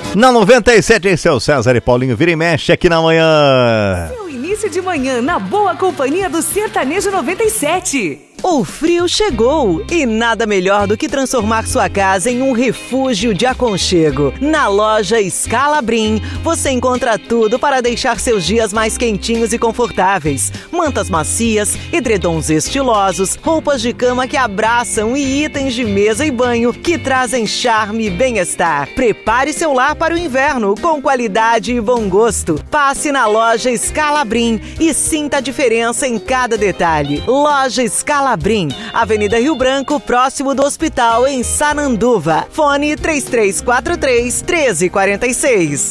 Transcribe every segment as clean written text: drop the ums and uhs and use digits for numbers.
Na 97, esse é o César e Paulinho. Vira e mexe aqui na manhã. Seu início de manhã na boa companhia do Sertanejo 97. O frio chegou e nada melhor do que transformar sua casa em um refúgio de aconchego. Na loja Scalabrin, você encontra tudo para deixar seus dias mais quentinhos e confortáveis. Mantas macias, edredons estilosos, roupas de cama que abraçam e itens de mesa e banho que trazem charme e bem-estar. Prepare seu lar para o inverno com qualidade e bom gosto. Passe na loja Scalabrin e sinta a diferença em cada detalhe. Loja Scalabrin, Avenida Rio Branco, próximo do hospital, em Sananduva. Fone 3343-1346.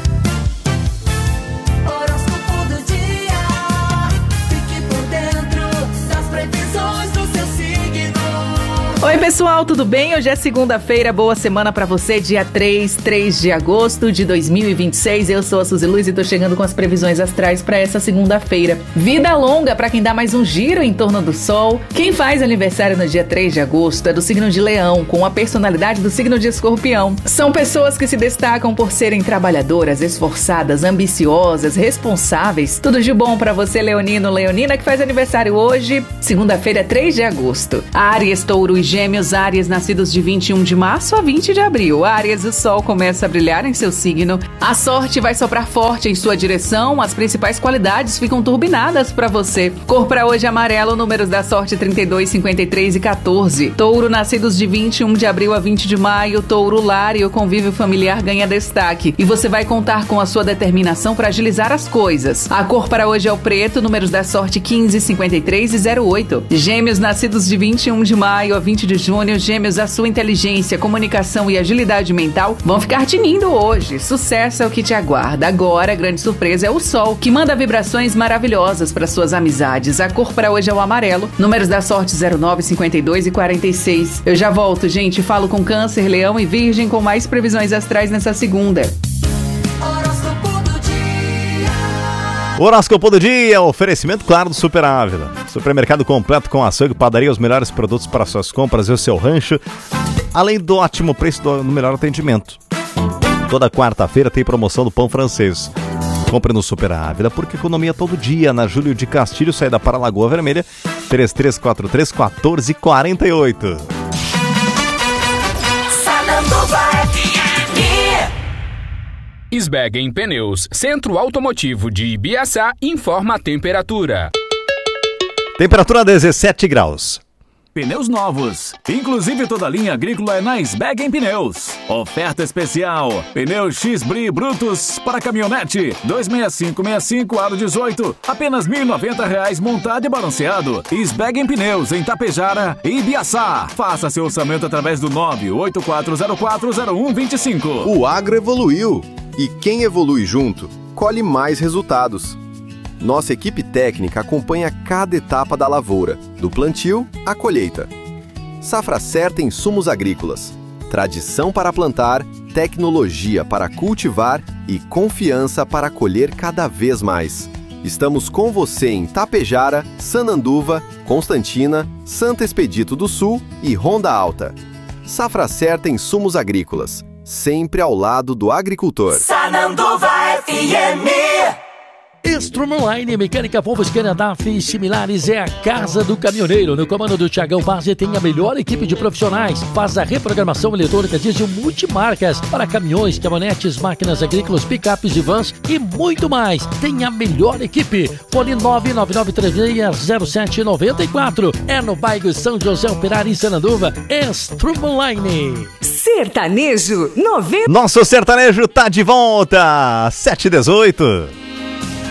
Oi pessoal, tudo bem? Hoje é segunda-feira, boa semana pra você, dia 3 de agosto de 2026. Eu sou a Suzy Luz e tô chegando com as previsões astrais pra essa segunda-feira. Vida longa pra quem dá mais um giro em torno do sol. Quem faz aniversário no dia 3 de agosto é do signo de Leão, com a personalidade do signo de Escorpião. São pessoas que se destacam por serem trabalhadoras, esforçadas, ambiciosas, responsáveis. Tudo de bom pra você, leonino, leonina, que faz aniversário hoje, segunda-feira, 3 de agosto. Áries, Touro e Gêmeos, Áries, nascidos de 21 de março a 20 de abril. Áries, o sol começa a brilhar em seu signo. A sorte vai soprar forte em sua direção. As principais qualidades ficam turbinadas para você. Cor para hoje amarelo, números da sorte 32, 53 e 14. Touro, nascidos de 21 de abril a 20 de maio. Touro, lar e o convívio familiar ganha destaque. E você vai contar com a sua determinação para agilizar as coisas. A cor para hoje é o preto, números da sorte 15, 53 e 08. Gêmeos, nascidos de 21 de maio a 20 de junho, Gêmeos, a sua inteligência, comunicação e agilidade mental vão ficar tinindo hoje. Sucesso é o que te aguarda. Agora, a grande surpresa é o sol, que manda vibrações maravilhosas para suas amizades. A cor para hoje é o amarelo, números da sorte 09, 52 e 46. Eu já volto, gente. Falo com Câncer, Leão e Virgem com mais previsões astrais nessa segunda. Horóscopo do dia, oferecimento claro do Super Ávila. Supermercado completo com açougue, padaria, os melhores produtos para suas compras e o seu rancho, além do ótimo preço no melhor atendimento. Toda quarta-feira tem promoção do pão francês. Compre no Super Ávila, porque economia todo dia. Na Júlio de Castilho, saída para Lagoa Vermelha, 3343-1448. Sbeggen Pneus, Centro Automotivo de Ibiaçá, informa a temperatura. Temperatura 17 graus. Pneus novos, inclusive toda a linha agrícola é na Sbeggen Pneus. Oferta especial, pneus X-Bri Brutus para caminhonete, 26565 aro 18, apenas R$ 1.090 montado e balanceado. Sbeggen Pneus em Tapejara e Ibiaçá. Faça seu orçamento através do 984040125. O agro evoluiu e quem evolui junto, colhe mais resultados. Nossa equipe técnica acompanha cada etapa da lavoura, do plantio à colheita. Safra certa em insumos agrícolas. Tradição para plantar, tecnologia para cultivar e confiança para colher cada vez mais. Estamos com você em Tapejara, Sananduva, Constantina, Santo Expedito do Sul e Ronda Alta. Safra certa em insumos agrícolas, sempre ao lado do agricultor. Sananduva FM. Strumline, Mecânica Povos Canadaf e similares é a casa do caminhoneiro. No comando do Thiagão Base tem a melhor equipe de profissionais. Faz a reprogramação eletrônica diesel multimarcas para caminhões, caminhonetes, máquinas agrícolas, picapes e vans e muito mais. Tem a melhor equipe. Fone 999360794. É no bairro São José Operário em Sananduva. Strumline. Sertanejo 90. Nosso sertanejo tá de volta. 7h18.